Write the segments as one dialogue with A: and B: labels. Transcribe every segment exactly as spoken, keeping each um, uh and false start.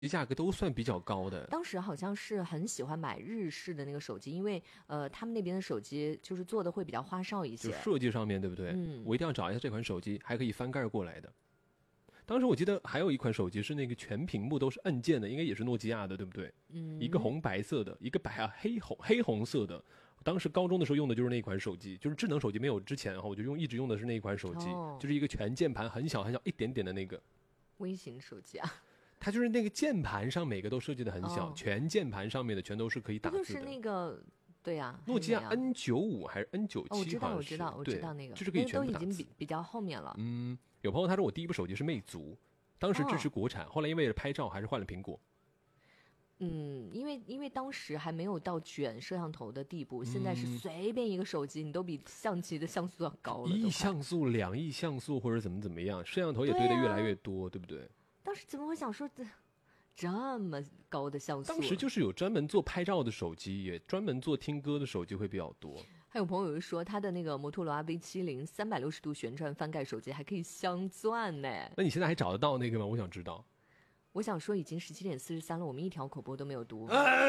A: 价格都算比较高的。
B: 当时好像是很喜欢买日式的那个手机，因为呃，他们那边的手机就是做的会比较花哨一些，
A: 就设计上面对不对？
B: 嗯，
A: 我一定要找一下这款手机，还可以翻盖过来的。当时我记得还有一款手机是那个全屏幕都是按键的，应该也是诺基亚的，对不对？
B: 嗯，
A: 一个红白色的，一个白啊黑红黑红色的。当时高中的时候用的就是那一款手机，就是智能手机没有之前哈，我就用一直用的是那一款手机，
B: 哦、
A: 就是一个全键盘，很小很小一点点的那个
B: 微型手机啊。
A: 它就是那个键盘上每个都设计的很小，
B: 哦、
A: 全键盘上面的全都是可以打字的。
B: 就是那个。对呀、啊，
A: 诺基亚 N 九十五 还是 N 九十七？
B: 哦，我知道，我知道，我知道那个，
A: 就是可以全部打字。
B: 都已经比比较后面了。
A: 嗯，有朋友他说我第一部手机是魅族，当时支持国产，哦、后来因为拍照还是换了苹果。
B: 嗯，因为因为当时还没有到卷摄像头的地步，嗯、现在是随便一个手机你都比相机的像素要高了，
A: 一亿像素、两亿像素或者怎么怎么样，摄像头也堆得越来越多， 对,、啊、对不对？
B: 当时怎么会想说这？这么高的像素，
A: 当时就是有专门做拍照的手机，也专门做听歌的手机会比较多。
B: 还有朋友说他的那个摩托罗拉 V 七零三百六十度旋转翻盖手机还可以镶钻呢。
A: 那你现在还找得到那个吗？我想知道。
B: 我想说已经十七点四十三了，我们一条口播都没有读。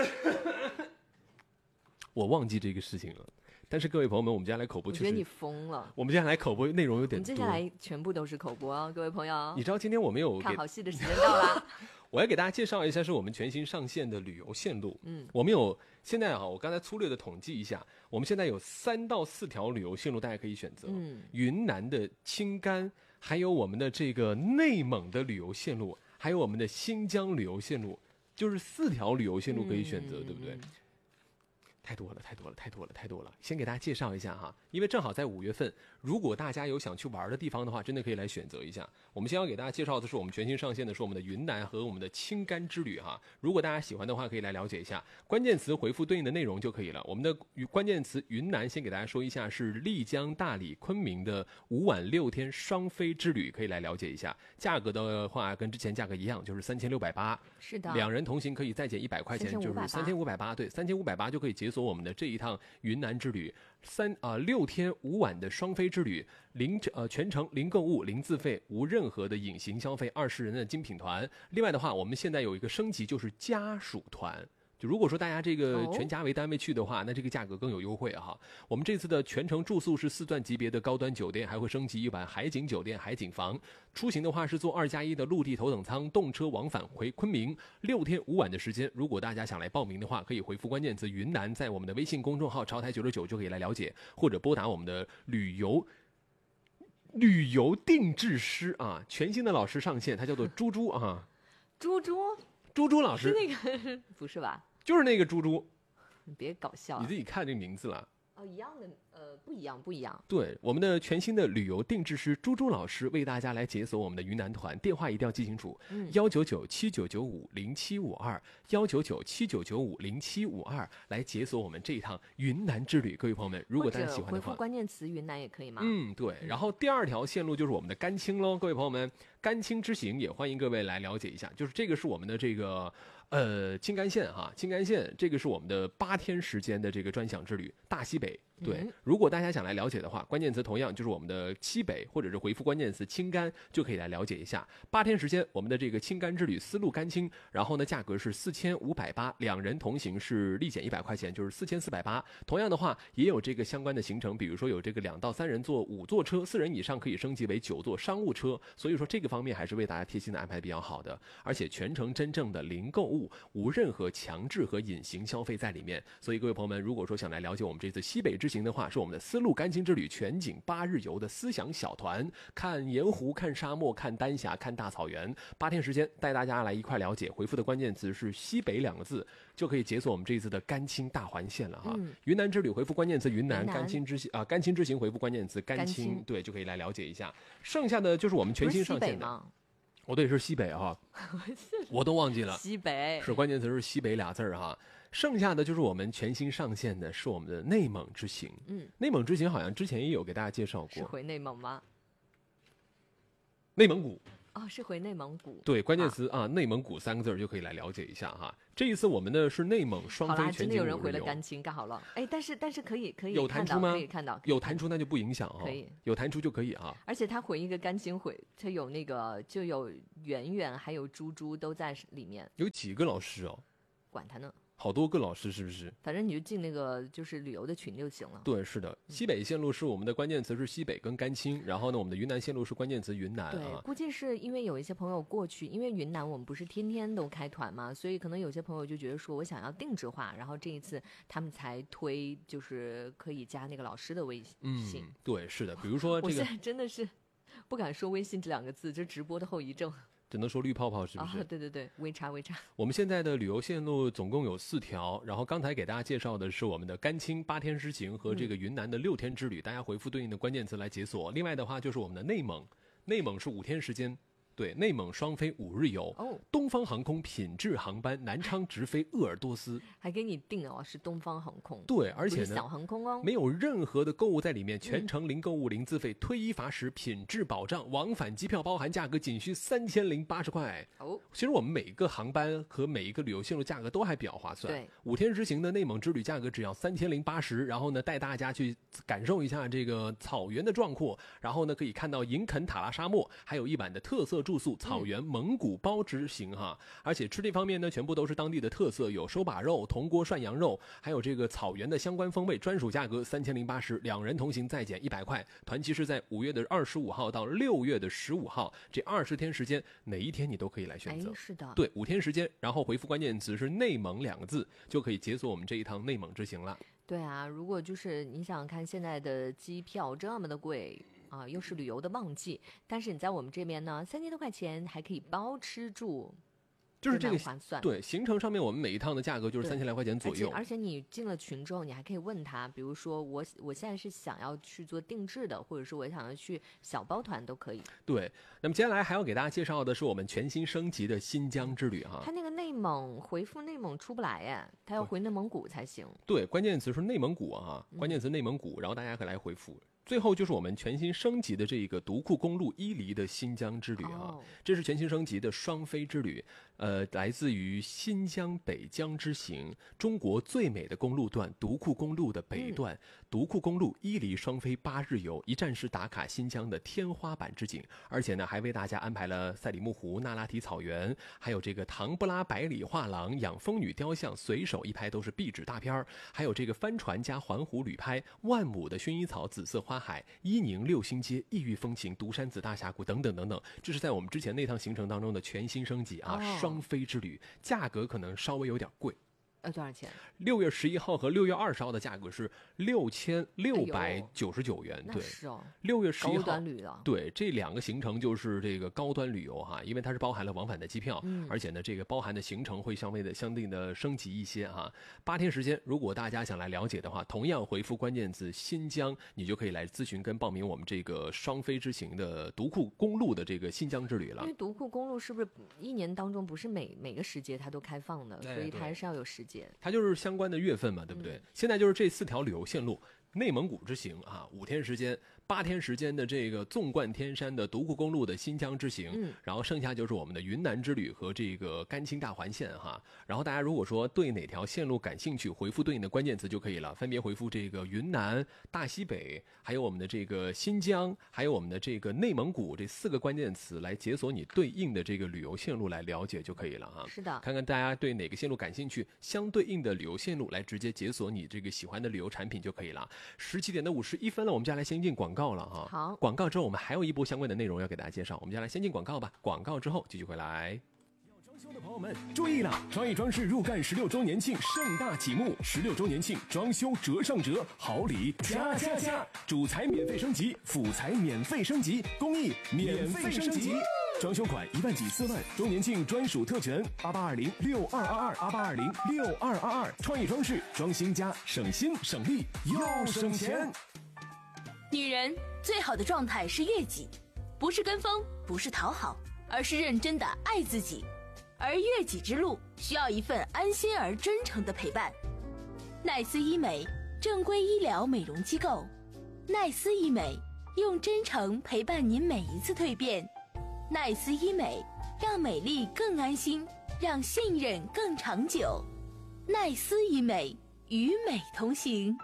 A: 我忘记这个事情了。但是各位朋友们，我们接下来口播确实，
B: 我觉得你疯了。
A: 我们接下来口播内容有点多，
B: 我们接下来全部都是口播啊，各位朋友。
A: 你知道今天我们有
B: 看好戏的时间到了。
A: 我要给大家介绍一下，是我们全新上线的旅游线路。
B: 嗯，
A: 我们有现在啊，我刚才粗略的统计一下，我们现在有三到四条旅游线路，大家可以选择。
B: 嗯，
A: 云南的青甘，还有我们的这个内蒙的旅游线路，还有我们的新疆旅游线路，就是四条旅游线路可以选择，
B: 嗯、
A: 对不对？太多了，太多了，太多了，太多了！先给大家介绍一下哈，因为正好在五月份，如果大家有想去玩的地方的话，真的可以来选择一下。我们先要给大家介绍的是我们全新上线的是我们的云南和我们的青甘之旅哈。如果大家喜欢的话，可以来了解一下，关键词回复对应的内容就可以了。我们的关键词云南，先给大家说一下是丽江、大理、昆明的五晚六天双飞之旅，可以来了解一下。价格的话跟之前价格一样，就是三千六百八，
B: 是的，
A: 两人同行可以再减一百块钱，就是三千五百八，对，三千五百八就可以解锁我们的这一趟云南之旅，三啊、呃、六天五晚的双飞之旅，零呃全程零购物、零自费，无任何的隐形消费，二十人的精品团。另外的话，我们现在有一个升级，就是家属团。就如果说大家这个全家为单位去的话， oh. 那这个价格更有优惠哈。我们这次的全程住宿是四钻级别的高端酒店，还会升级一晚海景酒店、海景房。出行的话是坐二加一的陆地头等舱，动车往返回昆明，六天五晚的时间。如果大家想来报名的话，可以回复关键词云南，在我们的微信公众号潮台九十九就可以来了解，或者拨打我们的旅游旅游定制师啊，全新的老师上线，他叫做猪猪啊，
B: 猪猪，
A: 猪猪老师
B: 是那个不是吧？
A: 就是那个猪猪，
B: 你别搞笑、啊，
A: 你自己看这个名字了。
B: 哦，一样的，呃，不一样，不一样。
A: 对，我们的全新的旅游定制师猪猪老师为大家来解锁我们的云南团，电话一定要记清楚，幺九九七九九五零七五二，幺九九七九九五零七五二，来解锁我们这一趟云南之旅。各位朋友们，如果大家喜欢的话，
B: 回复关键词云南也可以吗？
A: 嗯，对。然后第二条线路就是我们的甘青喽，各位朋友们，甘青之行也欢迎各位来了解一下，就是这个是我们的这个呃青甘线哈，青甘线这个是我们的八天时间的这个专享之旅，大西北。对、嗯，如果大家想来了解的话，关键词同样就是我们的西北，或者是回复关键词青甘就可以来了解一下。八天时间，我们的这个青甘之旅丝路甘青，然后呢价格是四千五百八，两人同行是立减一百块钱，就是四千四百八。同样的话，也有这个相关的行程，比如说有这个两到三人坐五座车，四人以上可以升级为九座商务车。所以说这个方面还是为大家贴心的安排比较好的，而且全程真正的零购物，无任何强制和隐形消费在里面。所以各位朋友们，如果说想来了解我们这次西北之行的话，是我们的丝路甘青之旅全景八日游的思想小团，看盐湖、看沙漠、看丹霞、看大草原，八天时间带大家来一块了解。回复的关键词是西北两个字，就可以解锁我们这一次的甘青大环线了哈。嗯、云南之旅回复关键词云南，甘青之行啊，甘青之行回复关键词甘青，对，就可以来了解一下。剩下的就是我们全新上线的。哦，对，是西北哈，我都忘记了。
B: 西北
A: 是关键词是西北俩字儿哈。剩下的就是我们全新上线的是我们的内蒙之行。嗯，内蒙之行好像之前也有给大家介绍过。
B: 是回内蒙吗？
A: 内蒙古。
B: 哦，是回内蒙古。
A: 对，关键词啊，内蒙古三个字就可以来了解一下哈。这一次我们的是内蒙双飞全
B: 真的有人回了
A: 景五日游。
B: 甘青，干好了。哎，但是但是可以可以
A: 有弹出吗？
B: 可以看到，
A: 有弹出那就不影响哈。
B: 可以，
A: 有弹出就可以啊。
B: 而且他回一个甘青回，他有那个就有圆圆还有猪猪都在里面。
A: 有几个老师哦？
B: 管他呢。
A: 好多个老师是不是？
B: 反正你就进那个就是旅游的群就行了。
A: 对，是的。西北线路是我们的关键词是西北跟甘青，然后呢，我们的云南线路是关键词云南。
B: 对，
A: 啊、
B: 估计是因为有一些朋友过去，因为云南我们不是天天都开团嘛，所以可能有些朋友就觉得说我想要定制化，然后这一次他们才推，就是可以加那个老师的微信。
A: 嗯，对，是的。比如说这个，
B: 我现在真的是不敢说微信这两个字，这直播的后遗症。
A: 只能说绿泡泡是不是？
B: 啊，对对对，微差微差。
A: 我们现在的旅游线路总共有四条，然后刚才给大家介绍的是我们的甘青八天之行和这个云南的六天之旅，嗯、大家回复对应的关键词来解锁。另外的话就是我们的内蒙，内蒙是五天时间。对，内蒙双飞五日游，
B: 哦，
A: 东方航空品质航班南昌直飞鄂尔多斯，
B: 还给你定哦，是东方航空。
A: 对，而且呢，
B: 小航空哦，
A: 没有任何的购物在里面，全程零购物零自费，嗯、退一罚十，品质保障，往返机票包含价格仅需三千零八十块。
B: 哦，
A: 其实我们每一个航班和每一个旅游线路价格都还比较划算。
B: 对，
A: 五天之行的内蒙之旅价格只要三千零八十，然后呢带大家去感受一下这个草原的壮阔，然后呢可以看到银肯塔拉沙漠，还有一晚的特色住宿，草原。嗯蒙古包之行哈，而且吃这方面呢，全部都是当地的特色，有手把肉、铜锅涮羊肉，还有这个草原的相关风味，专属价格三千零八十，两人同行再减一百块。团期是在五月的二十五号到六月的十五号，这二十天时间，哪一天你都可以来选择。
B: 哎，是的，
A: 对，五天时间，然后回复关键词是内蒙两个字，就可以解锁我们这一趟内蒙之行了。
B: 对啊，如果就是你想想看，现在的机票这么的贵。啊，又是旅游的旺季，但是你在我们这边呢，三千多块钱还可以包吃住，
A: 就是这个
B: 划算。
A: 对，行程上面我们每一趟的价格就是三千来块钱左右。
B: 而且而且你进了群之后，你还可以问他，比如说我我现在是想要去做定制的，或者是我想要去小包团都可以。
A: 对，那么接下来还要给大家介绍的是我们全新升级的新疆之旅哈。
B: 他那个内蒙回复内蒙出不来耶，他要回内蒙古才行。
A: 对，关键词是内蒙古啊，关键词内蒙古，然后大家可以来回复。最后就是我们全新升级的这个独库公路伊犁的新疆之旅啊，
B: oh.
A: 这是全新升级的双飞之旅，呃，来自于新疆北疆之行，中国最美的公路段独库公路的北段，嗯、独库公路伊犁双飞八日游，一站式打卡新疆的天花板之景，而且呢还为大家安排了赛里木湖、那拉提草原，还有这个唐布拉百里画廊、养蜂女雕像，随手一拍都是壁纸大片，还有这个帆船加环湖旅拍，万亩的薰衣草紫色花海、伊宁六星街、异域风情、独山子大峡谷等等等等，这是在我们之前那趟行程当中的全新升级啊！哦、双飞之旅，价格可能稍微有点贵。
B: 呃，多少钱？
A: 六月十一号和六月二十号的价格是六千六百九十九元。
B: 哎、
A: 对，
B: 是哦。
A: 六月十一号，
B: 高端旅了。
A: 对，这两个行程就是这个高端旅游哈，因为它是包含了往返的机票，
B: 嗯、
A: 而且呢，这个包含的行程会相对的相对的升级一些哈。八天时间，如果大家想来了解的话，同样回复关键词新疆，你就可以来咨询跟报名我们这个双飞之行的独库公路的这个新疆之旅了。
B: 因为独库公路是不是一年当中不是每每个时节它都开放的，
A: 哎、
B: 所以它还是要有时节。
A: 它就是相关的月份嘛，对不对？嗯、现在就是这四条旅游线路，内蒙古之行啊，五天时间、八天时间的这个纵贯天山的独库公路的新疆之行，
B: 嗯，
A: 然后剩下就是我们的云南之旅和这个甘青大环线哈。然后大家如果说对哪条线路感兴趣，回复对应的关键词就可以了，分别回复这个云南、大西北，还有我们的这个新疆，还有我们的这个内蒙古这四个关键词来解锁你对应的这个旅游线路来了解就可以了哈。
B: 是的，
A: 看看大家对哪个线路感兴趣，相对应的旅游线路来直接解锁你这个喜欢的旅游产品就可以了。十七点的五十一分了，我们接下来先进广告了哈。
B: 好，
A: 广告之后我们还有一波相关的内容要给大家介绍，我们接下来先进广告吧。广告之后继续回来。
C: 要装修的朋友们注意了，创意装饰入干十六周年庆盛大启幕，十六周年庆装修折上折，好礼加加加，主材免费升级，辅材免费升级，工艺免费升级。装修款一万起四万，周年庆专属特权八八二零六二二二八八二零六二二二，创意装饰装新家，省心省力又省钱。
D: 女人最好的状态是悦己，不是跟风，不是讨好，而是认真的爱自己。而悦己之路需要一份安心而真诚的陪伴。奈斯医美，正规医疗美容机构。奈斯医美，用真诚陪伴您每一次蜕变。 奈斯医美，让美丽更安心，让信任更长久。奈斯医美，与美同行。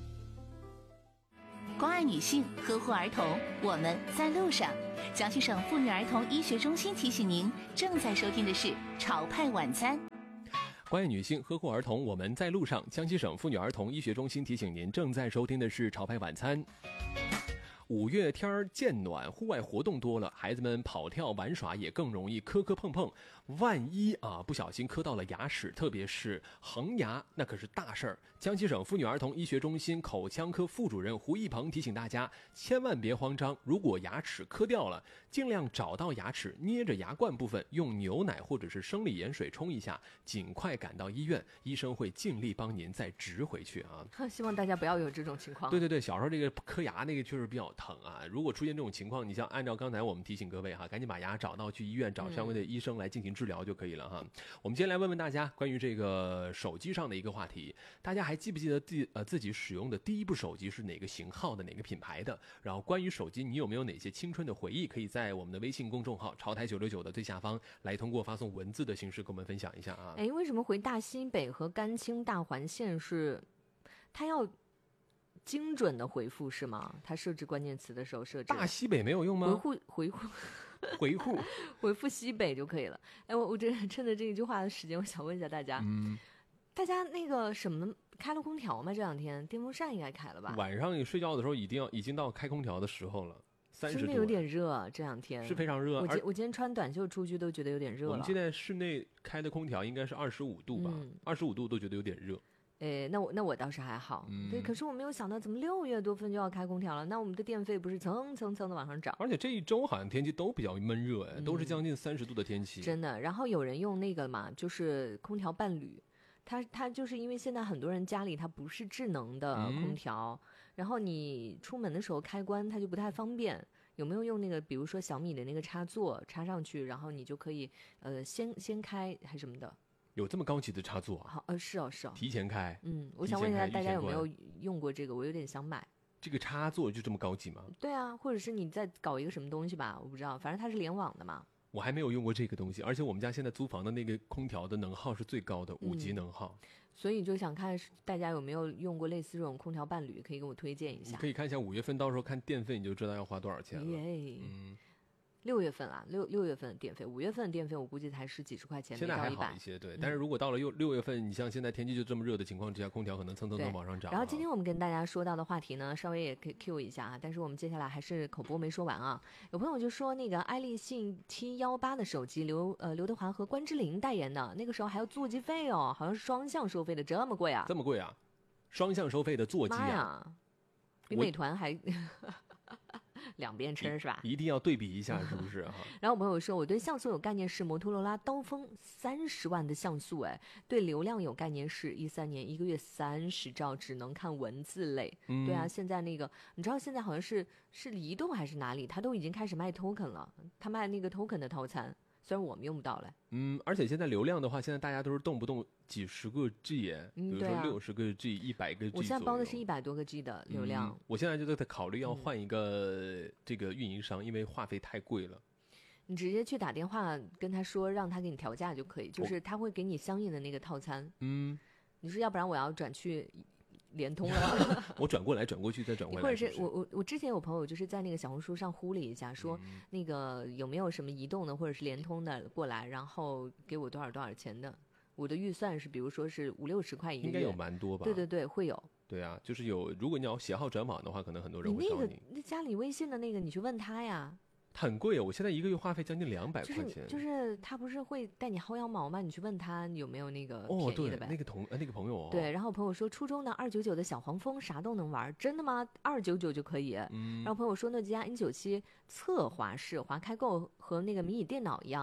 D: 关爱女性，呵护儿童，我们在路上。江西省妇女儿童医学中心提醒您，正在收听的是潮派晚餐。
A: 关爱女性，呵护儿童，我们在路上。江西省妇女儿童医学中心提醒您，正在收听的是潮派晚餐。五月天儿渐暖，户外活动多了，孩子们跑跳玩耍也更容易磕磕碰碰，万一啊不小心磕到了牙齿，特别是恒牙，那可是大事儿。江西省妇女儿童医学中心口腔科副主任胡一鹏提醒大家，千万别慌张，如果牙齿磕掉了，尽量找到牙齿，捏着牙冠部分，用牛奶或者是生理盐水冲一下，尽快赶到医院，医生会尽力帮您再植回去啊。
B: 希望大家不要有这种情况。
A: 对对对，小时候这个磕牙那个确实比较疼啊。如果出现这种情况，你像按照刚才我们提醒各位哈，赶紧把牙找到，去医院找相关的医生来进行治疗就可以了哈。嗯、我们今天来问问大家关于这个手机上的一个话题，大家还记不记得自呃自己使用的第一部手机是哪个型号的，哪个品牌的？然后关于手机，你有没有哪些青春的回忆？可以在我们的微信公众号潮台九六九的最下方来通过发送文字的形式跟我们分享一下啊。
B: 哎，为什么回大西北和甘青大环线是它要精准的回复是吗？它设置关键词的时候设置
A: 大西北没有用吗？
B: 回复回复
A: 回复
B: 回复西北就可以了。哎，我我这趁着这一句话的时间，我想问一下大家，嗯，大家那个什么开了空调吗？这两天电风扇应该开了吧？
A: 晚上你睡觉的时候一定要已经到开空调的时候了。三十度
B: 真的有点热，这两天
A: 是非常热。
B: 我今我今天穿短袖出去都觉得有点热了。
A: 我们现在室内开的空调应该是二十五度吧，二十五度都觉得有点热。
B: 哎，那我那我倒是还好，嗯、对。可是我没有想到，怎么六月多份就要开空调了？那我们的电费不是蹭蹭蹭的往上涨？
A: 而且这一周好像天气都比较闷热，哎、嗯，都是将近三十度的天气。
B: 真的。然后有人用那个嘛，就是空调伴侣，它它就是因为现在很多人家里它不是智能的空调，嗯、然后你出门的时候开关它就不太方便。有没有用那个，比如说小米的那个插座插上去，然后你就可以呃先先开还是什么的？
A: 有这么高级的插座啊？
B: 好，呃，是哦，是哦，
A: 提前开。
B: 嗯，我想问一下大家有没有用过这个？我有点想买。
A: 这个插座就这么高级吗？
B: 对啊，或者是你在搞一个什么东西吧，我不知道，反正它是联网的嘛。
A: 我还没有用过这个东西，而且我们家现在租房的那个空调的能耗是最高的，五级能耗。嗯，
B: 所以就想看大家有没有用过类似这种空调伴侣，可以给我推荐一下。
A: 你可以看一下五月份，到时候看电费你就知道要花多少钱了。
B: 耶，嗯。六月份啊，六六月份的电费，五月份的电费我估计才十几十块钱，
A: 现在还好一些，对。嗯、但是如果到了六六月份，你像现在天气就这么热的情况之下，空调可能蹭蹭蹭往上涨。
B: 然后今天我们跟大家说到的话题呢，稍微也可以 Q 一下啊，但是我们接下来还是口播没说完啊。有朋友就说那个爱立信 T 一八的手机，刘呃刘德华和关之琳代言的，那个时候还要座机费哦，好像是双向收费的，这么贵啊？
A: 这么贵啊？双向收费的座机啊？
B: 妈呀，比美团还。两边吃是吧？
A: 一定要对比一下，是不是？
B: 然后我朋友说，我对像素有概念是摩托罗拉刀锋三十万的像素，哎，对流量有概念是一三年一个月三十兆，只能看文字类。嗯、对啊，现在那个你知道现在好像是是移动还是哪里，它都已经开始卖 token 了，它卖那个 token 的套餐。虽然我们用不到了，
A: 嗯，而且现在流量的话，现在大家都是动不动几十个 G，
B: 嗯、
A: 比如说六十个 G、一百个 G。
B: 我现在包的是一百多个 G 的流量。
A: 嗯、我现在就在考虑要换一个这个运营商，嗯、因为话费太贵了。
B: 你直接去打电话跟他说，让他给你调价就可以，就是他会给你相应的那个套餐。嗯，你说要不然我要转去。联通了，
A: 我转过来转过去再转过来，
B: 或者是我我我之前有朋友就是在那个小红书上呼了一下，说、嗯、那个有没有什么移动的或者是联通的过来，然后给我多少多少钱的，我的预算是比如说是五六十块一个月，
A: 应该有蛮多吧？
B: 对对对，会有。
A: 对啊，就是有，如果你要携号转网的话，可能很多人会找你。
B: 你那个那加你微信的那个，你去问他呀。
A: 很贵，我现在一个月话费将近两百块钱。
B: 就是就是他不是会带你薅羊毛吗？你去问他有没有那个便宜的呗。
A: 哦，对，那个同呃那个朋友、哦。
B: 对，然后朋友说初中的二九九的小黄蜂啥都能玩，真的吗？二九九就可以。嗯。然后朋友说诺基亚 N 九七侧滑式滑开够和那个迷你电脑一样，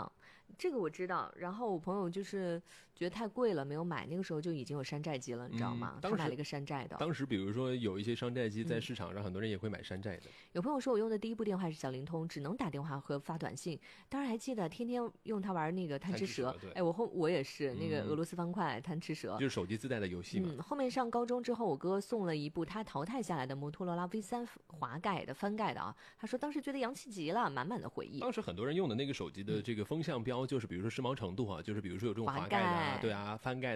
B: 这个我知道。然后我朋友就是觉得太贵了，没有买。那个时候就已经有山寨机了，你知道吗？
A: 嗯、当时
B: 他买了一个山寨的。
A: 当时比如说有一些山寨机在市场上，很多人也会买山寨的。
B: 有朋友说我用的第一部电话是小灵通，只能打电话和发短信。当然还记得天天用它玩那个贪吃蛇。哎，我后我也是、嗯、那个俄罗斯方块贪吃蛇，
A: 就是手机自带的游戏嘛。
B: 嗯，后面上高中之后，我哥送了一部他淘汰下来的摩托罗拉 V 三滑盖的翻盖的啊。他说当时觉得洋气极了，满满的回忆。
A: 当时很多人用的那个手机的这个风向标，就是比如说时髦程度啊，就是比如说有这种滑盖的啊，对啊，翻盖。